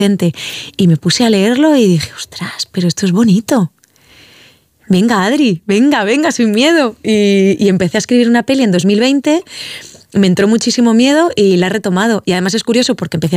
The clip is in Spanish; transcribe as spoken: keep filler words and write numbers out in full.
Y me puse a leerlo y dije, ostras, pero esto es bonito. Venga, Adri, venga, venga, sin miedo. Y, y empecé a escribir una peli en dos mil veinte, me entró muchísimo miedo y la he retomado. Y además es curioso porque empecé